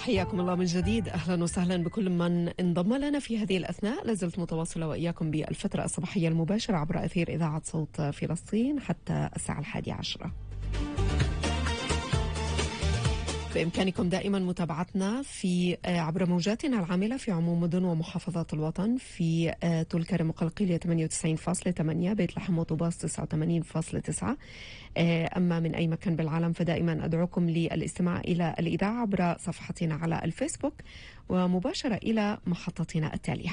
حياكم الله من جديد. أهلا وسهلا بكل من انضم لنا في هذه الأثناء. لازلت متواصلة وإياكم بالفترة الصباحية المباشرة عبر أثير إذاعة صوت فلسطين حتى الساعة 11. بإمكانكم دائما متابعتنا في عبر موجاتنا العاملة في عموم مدن ومحافظات الوطن، في طول كرم وقلقيلية 98.8، بيت لحم وطوباس 89.9. أما من أي مكان بالعالم فدائما أدعوكم للاستماع إلى الإذاعة عبر صفحتنا على الفيسبوك ومباشرة إلى محطتنا التالية.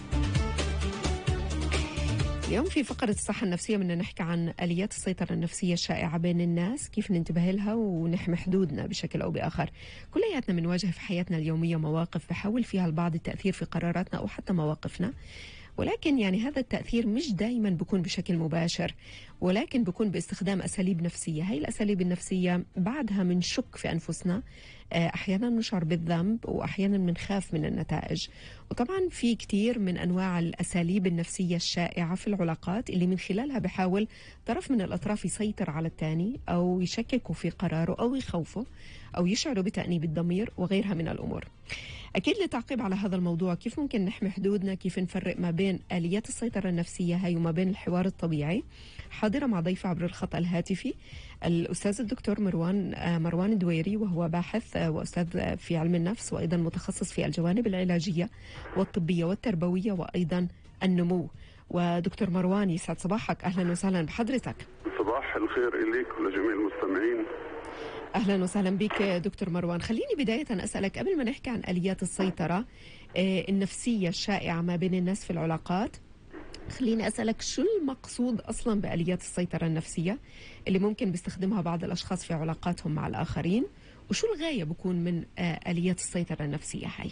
اليوم في فقرة الصحة النفسية بدنا نحكي عن آليات السيطرة النفسية الشائعة بين الناس، كيف ننتبه لها ونحمي حدودنا بشكل أو بآخر. كلياتنا بنواجه في حياتنا اليومية مواقف بحاول فيها البعض التأثير في قراراتنا أو حتى مواقفنا، ولكن يعني هذا التأثير مش دايما بيكون بشكل مباشر، ولكن بيكون باستخدام أساليب نفسية. هاي الأساليب النفسية بعدها منشك في أنفسنا، أحيانا نشعر بالذنب وأحيانا منخاف من النتائج. وطبعا في كتير من أنواع الأساليب النفسية الشائعة في العلاقات اللي من خلالها بحاول طرف من الأطراف يسيطر على الثاني أو يشككه في قراره أو يخوفه أو يشعره بتأنيب الضمير وغيرها من الأمور. أكيد للتعقيب على هذا الموضوع، كيف ممكن نحمي حدودنا، كيف نفرق ما بين آليات السيطرة النفسية هاي وما بين الحوار الطبيعي، حاضرة مع ضيف عبر الخط الهاتفي الأستاذ الدكتور مروان دويري، وهو باحث وأستاذ في علم النفس وأيضا متخصص في الجوانب العلاجية والطبية والتربوية وأيضا النمو. ودكتور مروان، يسعد صباحك، أهلا وسهلا بحضرتك. صباح الخير إليك ولجميع المستمعين. أهلا وسهلا بك دكتور مروان. خليني بداية أسألك قبل ما نحكي عن آليات السيطرة النفسية الشائعة ما بين الناس في العلاقات، خليني أسألك شو المقصود أصلا بآليات السيطرة النفسية اللي ممكن بيستخدمها بعض الأشخاص في علاقاتهم مع الآخرين، وشو الغاية بكون من آليات السيطرة النفسية هاي؟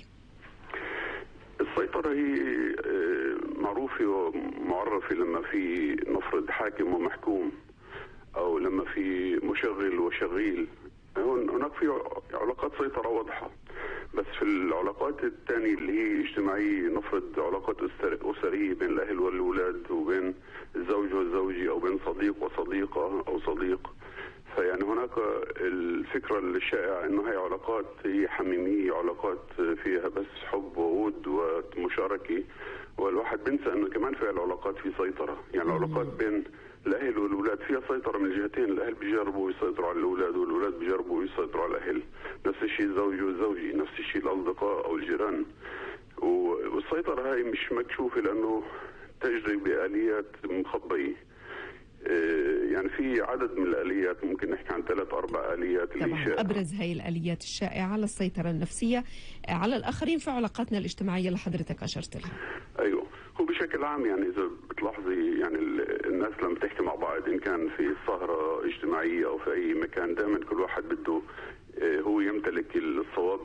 السيطرة هي معروفة ومعرفة لما في نفرض حاكم ومحكوم، أو لما في مشغل وشغيل. هناك في علاقات سيطرة واضحة، بس في العلاقات الثانية اللي هي اجتماعية، نفرض علاقات أسرية بين الأهل والأولاد وبين الزوج والزوجة أو بين صديق وصديقة أو صديق، فيعني هناك الفكرة الشائعة إنه هي علاقات هي حميمية، علاقات فيها بس حب وود ومشاركة، والواحد بنسى إنه كمان في العلاقات في سيطرة. يعني العلاقات بين الأهل والأولاد فيها سيطرة من الجهتين، الأهل بيجربوا يسيطروا على الأولاد والأولاد بيجربوا يسيطروا على الأهل، نفس الشيء الزوج والزوجي، نفس الشيء الأصدقاء أو الجيران. والسيطرة هاي مش مكشوفة لأنه تجري بآليات مخبية. يعني في عدد من الآليات، ممكن نحكي عن 3-4 آليات اللي طبعا أبرز هاي الآليات الشائعة على السيطرة النفسية على الآخرين في علاقاتنا الاجتماعية اللي حضرتك أشرت لها. أيوه، هو بشكل عام يعني إذا بتلاحظي يعني الناس لما تحكي مع بعض، إن كان في سهرة اجتماعية أو في أي مكان، دائما كل واحد بده هو يمتلك الصواب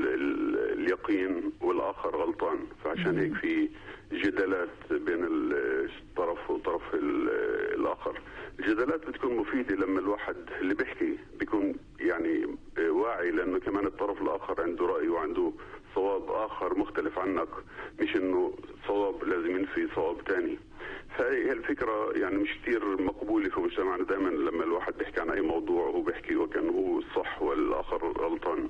اليقين والآخر غلطان، فعشان هيك في جدالات بين الطرف وطرف الآخر. الجدالات بتكون مفيدة لما الواحد اللي بيحكي بيكون يعني واعي، لأنه كمان الطرف الآخر عنده رأي وعنده صواب آخر مختلف عنك، مش إنه صواب لازم ينفي صواب تاني. فهي الفكرة يعني مش كتير مقبولة في مجتمعنا. دائما لما الواحد بيحكي عن أي موضوع هو بيحكي وكان هو الصح والآخر غلطان.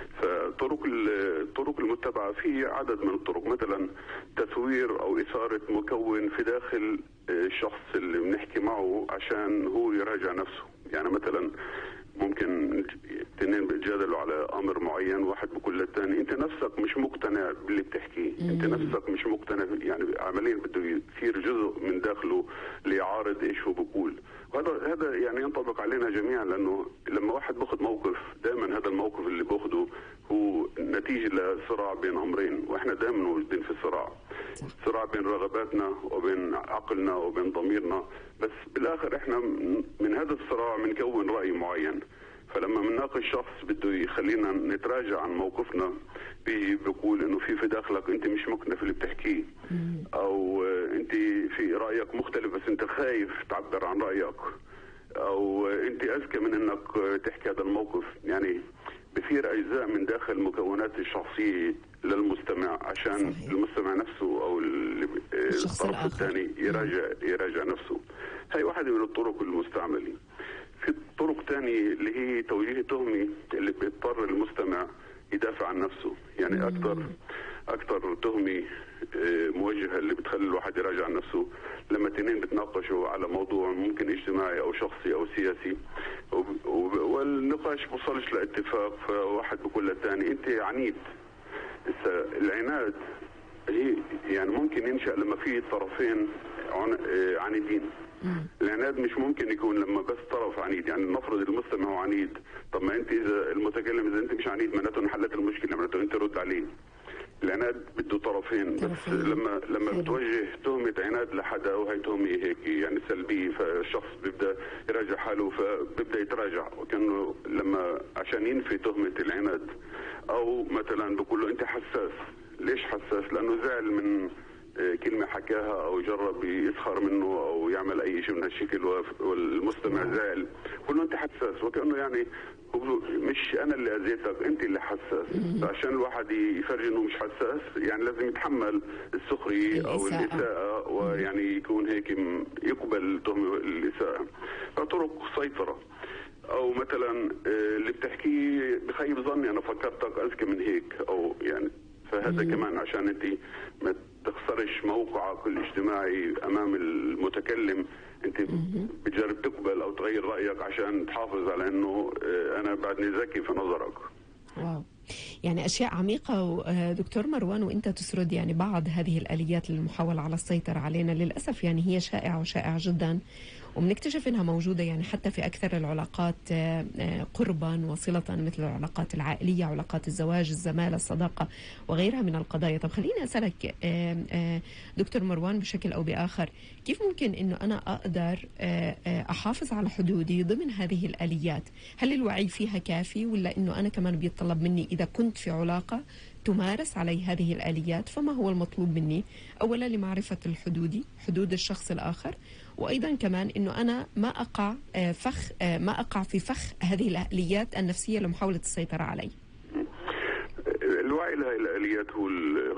الطرق المتبعة في عدد من الطرق، مثلا تثوير أو إثارة مكون في داخل الشخص اللي بنحكي معه عشان هو يراجع نفسه. يعني مثلا ممكن اثنين بيتجادلوا على امر معين، واحد بيقول للثاني انت نفسك مش مقتنع باللي بتحكيه، انت نفسك مش مقتنع، يعني عمليا بده يصير جزء من داخله ليعارض ايش هو بيقول. وهذا يعني ينطبق علينا جميعا، لانه لما واحد باخذ موقف دائما هذا الموقف اللي باخذه هو نتيجه لصراع بين امرين، واحنا دائما موجودين في صراع بين رغباتنا وبين عقلنا وبين ضميرنا، بس بالاخر احنا من هذا الصراع بنكون راي معين. فلما بنناقش شخص بده يخلينا نتراجع عن موقفنا، بيقول انه في داخلك انت مش مقتنع في اللي بتحكيه، او انت في رايك مختلف بس انت خايف تعبر عن رايك، او انت اذكى من انك تحكي هذا الموقف. يعني بصير اجزاء من داخل مكونات الشخصيه للمستمع، عشان صحيح. المستمع نفسه او الطرف الثاني يراجع نفسه. هاي واحدة من الطرق المستعملة. في طرق تانية اللي هي توجيه تهمي اللي بيضطر المستمع يدافع عن نفسه. يعني اكثر تهمه موجهه اللي بتخلي الواحد يراجع عن نفسه لما اثنين بتناقشوا على موضوع ممكن اجتماعي او شخصي او سياسي، والنقاش بوصلش لاتفاق، فواحد بقول للثاني انت عنيد. العناد هي يعني ممكن ينشأ لما في طرفين عنيدين. العناد مش ممكن يكون لما بس طرف عنيد. يعني نفرض المستمع هو عنيد، طب ما انت اذا المتكلم اذا انت مش عنيد معناته انحلت المشكله، معناته انت رد عليه. العناد بده طرفين، بس لما بتوجه تهمه عناد لحدا وهي تهمه هيك يعني سلبيه، فالشخص بيبدا يراجع حاله، فبيبدا يتراجع. وكانه لما عشان ينفي تهمه العناد او مثلا بقول له انت حساس. ليش حساس؟ لانه زعل من كلمة حكاها أو جرب يسخر منه أو يعمل أي شيء من هالشكل والمستمع زعل، بقول له أنت حساس، وكأنه يعني مش أنا اللي أذيتك، أنت اللي حساس. فعشان الواحد يفرج إنه مش حساس يعني لازم يتحمل السخرية أو الإساءة، ويعني يكون هيك يقبل تهمة الإساءة. فطرق سيطرة أو مثلا اللي بتحكيه بخيب ظني أنا فكرتك أذكى من هيك، أو يعني فهذا كمان عشان أنت ما تخسرش موقعك الاجتماعي امام المتكلم، انت بتجرب تقبل او تغير رايك عشان تحافظ على انه انا بعدني ذكي في نظرك. واو، يعني اشياء عميقه دكتور مروان، وانت تسرد يعني بعض هذه الاليات للمحاوله على السيطره علينا. للاسف يعني هي شائعه وشائعه جدا، وبنكتشف انها موجوده يعني حتى في اكثر العلاقات قربا وصله، مثل العلاقات العائليه، علاقات الزواج، الزماله، الصداقه وغيرها من القضايا. طب خليني اسالك دكتور مروان بشكل او باخر، كيف ممكن انه انا اقدر احافظ على حدودي ضمن هذه الاليات؟ هل الوعي فيها كافي، ولا انه انا كمان بيتطلب مني اذا كنت في علاقه تمارس علي هذه الآليات فما هو المطلوب مني؟ أولا لمعرفة حدود الشخص الآخر، وأيضا كمان أنه أنا ما أقع في فخ هذه الآليات النفسية لمحاولة السيطرة علي. الوعي لهذه الآليات هو